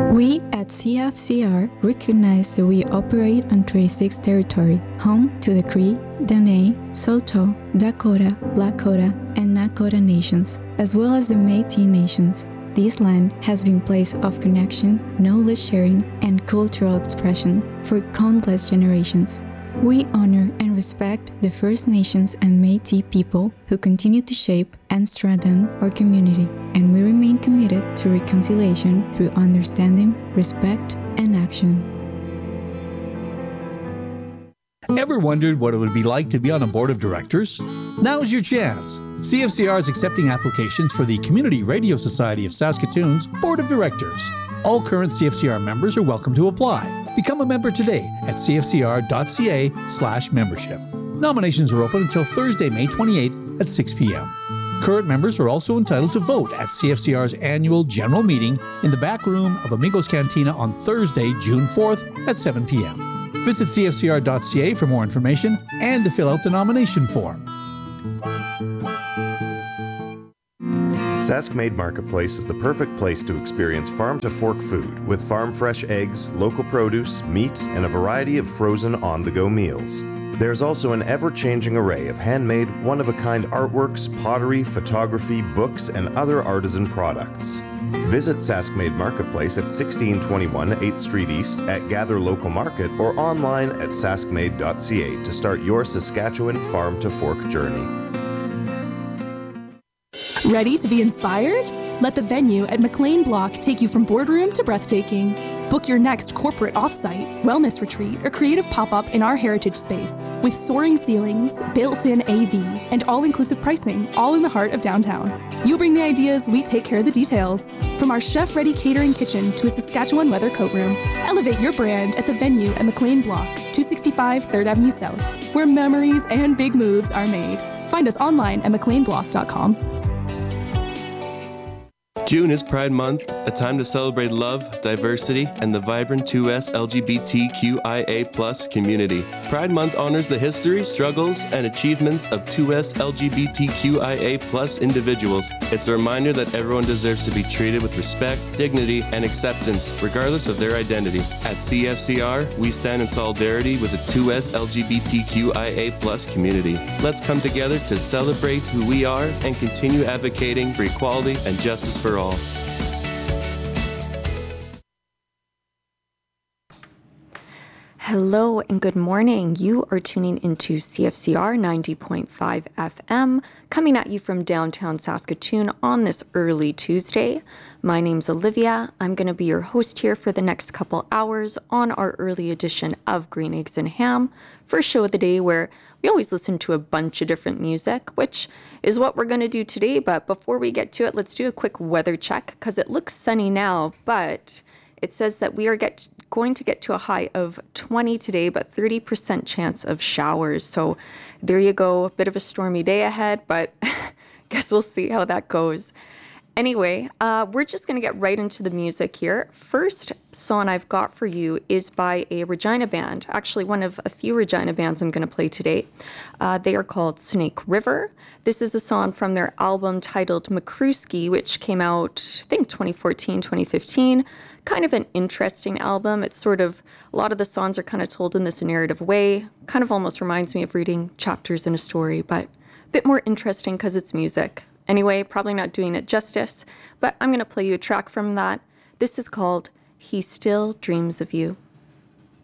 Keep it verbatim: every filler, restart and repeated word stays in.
We at C F C R recognize that we operate on Treaty six territory, home to the Cree, Dene, Saulteaux, Dakota, Lakota, and Nakota nations, as well as the Métis nations. This land has been a place of connection, knowledge sharing, and cultural expression for countless generations. We honor and respect the First Nations and Métis people who continue to shape and strengthen our community, and we remain committed to reconciliation through understanding, respect, and action. Ever wondered what it would be like to be on a board of directors? Now's your chance. C F C R is accepting applications for the Community Radio Society of Saskatoon's Board of Directors. All current C F C R members are welcome to apply. Become a member today at c f c r dot c a slash membership. Nominations are open until Thursday, May twenty-eighth at six p.m. Current members are also entitled to vote at C F C R's annual general meeting in the back room of Amigos Cantina on Thursday, June fourth at seven p.m. Visit c f c r dot c a for more information and to fill out the nomination form. Saskmade Marketplace is the perfect place to experience farm-to-fork food with farm-fresh eggs, local produce, meat, and a variety of frozen on-the-go meals. There's also an ever-changing array of handmade, one-of-a-kind artworks, pottery, photography, books, and other artisan products. Visit Saskmade Marketplace at sixteen twenty-one eighth Street East at Gather Local Market or online at saskmade dot c a to start your Saskatchewan farm-to-fork journey. Ready to be inspired? Let the venue at McLean Block take you from boardroom to breathtaking. Book your next corporate offsite, wellness retreat, or creative pop-up in our heritage space. With soaring ceilings, built-in A V, and all-inclusive pricing, all in the heart of downtown. You bring the ideas, we take care of the details. From our chef-ready catering kitchen to a Saskatchewan weather coat room, elevate your brand at the venue at McLean Block, two sixty-five third Avenue South, where memories and big moves are made. Find us online at mclean block dot com. June is Pride Month, a time to celebrate love, diversity, and the vibrant two S L G B T Q I A plus community. Pride Month honors the history, struggles, and achievements of two S L G B T Q I A plus individuals. It's a reminder that everyone deserves to be treated with respect, dignity, and acceptance, regardless of their identity. At C F C R, we stand in solidarity with the two S L G B T Q I A plus community. Let's come together to celebrate who we are and continue advocating for equality and justice for all. Hello and good morning. You are tuning into C F C R ninety point five F M, coming at you from downtown Saskatoon on this early Tuesday. My name's Olivia. I'm going to be your host here for the next couple hours on our early edition of Green Eggs and Ham, first show of the day where we always listen to a bunch of different music, which is what we're going to do today. But before we get to it, let's do a quick weather check because it looks sunny now, but it says that we are get going to get to a high of twenty today, but thirty percent chance of showers. So there you go, a bit of a stormy day ahead, but guess we'll see how that goes. Anyway, uh, we're just going to get right into the music here. First song I've got for you is by a Regina band, actually one of a few Regina bands I'm going to play today. Uh, they are called Snake River. This is a song from their album titled Makruski, which came out, I think, twenty fourteen, twenty fifteen. Kind of an interesting album. It's sort of, a lot of the songs are kind of told in this narrative way. Kind of almost reminds me of reading chapters in a story, but a bit more interesting because it's music. Anyway, probably not doing it justice, but I'm going to play you a track from that. This is called He Still Dreams of You.